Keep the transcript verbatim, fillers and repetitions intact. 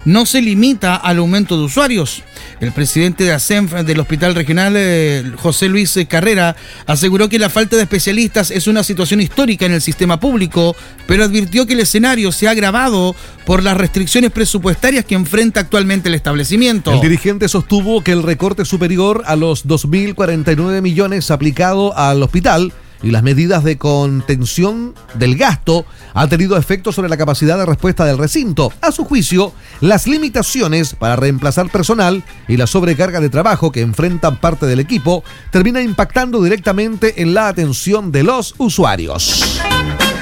no se limita al aumento de usuarios. El presidente de ASEMF del Hospital Regional, eh, José Luis Carrera, aseguró que la falta de especialistas es una situación histórica en el sistema público, pero advirtió que el escenario se ha agravado por las restricciones presupuestarias que enfrenta actualmente el establecimiento. El dirigente sostuvo que el recorte superior a los dos mil cuarenta y nueve millones aplicado al hospital y las medidas de contención del gasto han tenido efecto sobre la capacidad de respuesta del recinto. A su juicio, las limitaciones para reemplazar personal y la sobrecarga de trabajo que enfrentan parte del equipo termina impactando directamente en la atención de los usuarios.